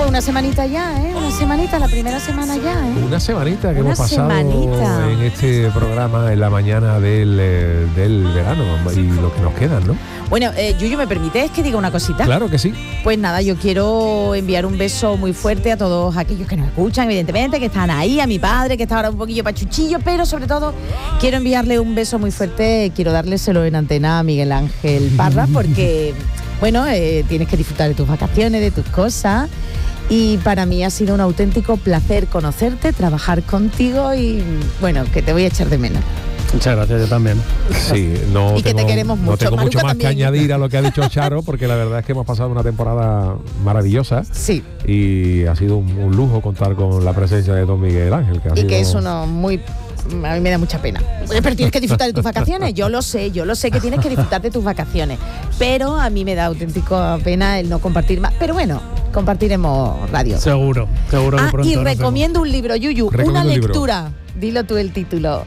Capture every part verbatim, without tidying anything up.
pues una semanita ya, ¿eh? Una semanita, la primera semana ya, ¿eh? Una semanita que una hemos pasado semanita. en este programa en la mañana del, eh, del verano y lo que nos queda, ¿no? Bueno, eh, Yuyu, ¿me permites que diga una cosita? Claro que sí. Pues nada, yo quiero enviar un beso muy fuerte a todos aquellos que nos escuchan, evidentemente, que están ahí, a mi padre, que está ahora un poquillo pachuchillo, pero sobre todo quiero enviarle un beso muy fuerte, quiero dárselo en antena a Miguel Ángel Parra, porque, bueno, eh, tienes que disfrutar de tus vacaciones, de tus cosas, y para mí ha sido un auténtico placer conocerte, trabajar contigo y, bueno, que te voy a echar de menos. Muchas gracias, yo también. Sí, no y que tengo, te queremos mucho. No tengo Maruca mucho más también. que añadir a lo que ha dicho Charo, porque la verdad es que hemos pasado una temporada maravillosa. Sí. Y ha sido un, un lujo contar con la presencia de don Miguel Ángel. Que ha y sido... que es uno muy... A mí me da mucha pena. Pero tienes que disfrutar de tus vacaciones. Yo lo sé, yo lo sé que tienes que disfrutar de tus vacaciones. Pero a mí me da auténtica pena el no compartir más. Pero bueno, compartiremos radio. Seguro, seguro que Ah, pronto. y nos recomiendo un libro, Yuyu. Recomiendo Una un libro. lectura. Dilo tú el título.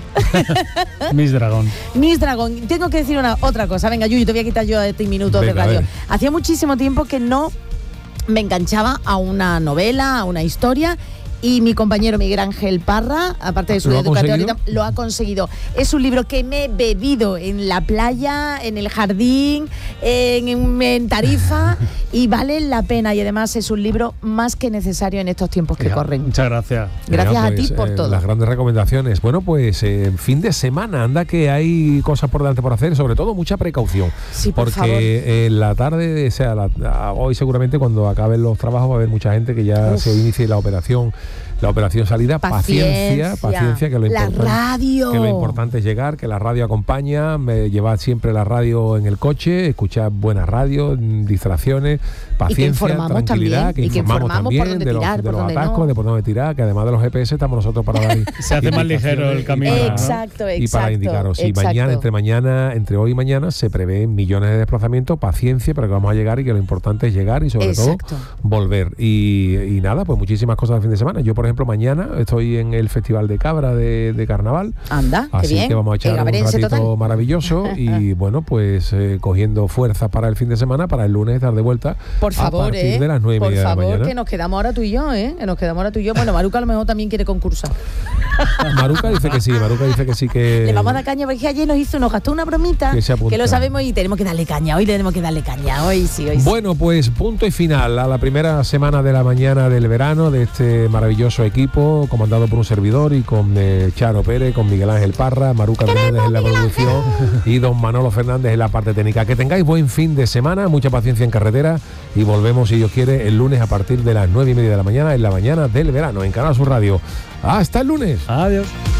vemos. Miss Dragón. Miss Dragón. Tengo que decir una otra cosa. Venga, Yuyu, te voy a quitar yo de minutos Venga, de a radio. ver. Hacía muchísimo tiempo que no me enganchaba a una novela, a una historia. Y mi compañero Miguel Ángel Parra, aparte de su ¿Lo ha educador, conseguido? lo ha conseguido. Es un libro que me he bebido en la playa, en el jardín, en, en Tarifa, y vale la pena. Y además es un libro más que necesario en estos tiempos que Ya. corren. Muchas gracias. Gracias Venga, a pues, ti por eh, todo. Las grandes recomendaciones. Bueno, pues eh, fin de semana, anda que hay cosas por delante por hacer, sobre todo mucha precaución. Sí, por porque favor. en la tarde, o sea, la- a- hoy seguramente cuando acaben los trabajos va a haber mucha gente que ya Uf. se inicie la operación. La operación salida, paciencia, Paciencia. paciencia, que lo, La importante, radio. que lo importante es llegar, que la radio acompaña, me, llevar siempre la radio en el coche, escuchar buena radio, mm, distracciones, paciencia, informamos tranquilidad, también, que y que informamos informamos también por dónde de los, tirar, de por los dónde atascos, no. de por dónde tirar, que además de los G P S estamos nosotros para dar Se hace más ligero el camino. y para- Exacto, y para exacto, indicaros. Y exacto. mañana, entre mañana, entre hoy y mañana, se prevén millones de desplazamientos, paciencia, pero que vamos a llegar y que lo importante es llegar y sobre Exacto. todo volver. Y, y nada, pues muchísimas cosas el fin de semana. Yo, por ejemplo, mañana estoy en el Festival de Cabra de, de Carnaval. Anda, qué Así bien. que vamos a echar El un gabarense ratito total. maravilloso y bueno, pues eh, cogiendo fuerzas para el fin de semana, para el lunes estar de vuelta Por favor, a partir ¿eh? de las nueve y Por media de la favor, mañana. que nos quedamos ahora tú y yo, ¿eh? Que nos quedamos ahora tú y yo. Bueno, Maruca a lo mejor también quiere concursar. Maruca dice que sí, Maruca dice que sí que... Le vamos a dar caña, porque ayer nos hizo, nos gastó una bromita, Que se apunta. lo sabemos y tenemos que darle caña. Hoy tenemos que darle caña, hoy sí, hoy sí. Bueno, pues punto y final a la primera semana de la mañana del verano de este maravilloso equipo, comandado por un servidor y con eh, Charo Pérez, con Miguel Ángel Parra, Maruca Fernández en la producción y don Manolo Fernández en la parte técnica. Que tengáis buen fin de semana, mucha paciencia en carretera y volvemos, si Dios quiere, el lunes a partir de las nueve y media de la mañana, en la mañana del verano, en Canal Sur Radio. Hasta el lunes. Adiós.